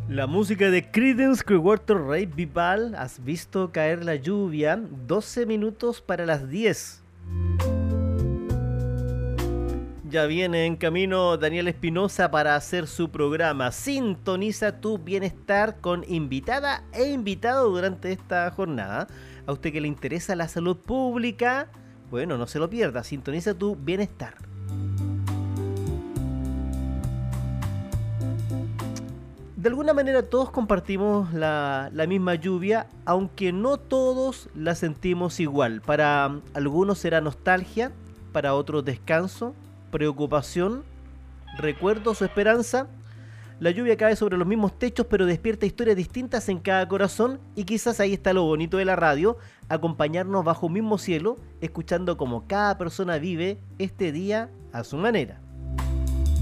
La música de Creedence Clearwater Revival. Has visto caer la lluvia. 12 minutos para las 10. Ya viene en camino Daniel Espinosa para hacer su programa Sintoniza tu Bienestar, con invitada e invitado durante esta jornada. A usted que le interesa la salud pública, bueno, no se lo pierda. Sintoniza tu Bienestar. De alguna manera todos compartimos la misma lluvia, aunque no todos la sentimos igual. Para algunos será nostalgia, para otros descanso, preocupación, recuerdos o esperanza. La lluvia cae sobre los mismos techos, pero despierta historias distintas en cada corazón, y quizás ahí está lo bonito de la radio: acompañarnos bajo un mismo cielo, escuchando cómo cada persona vive este día a su manera.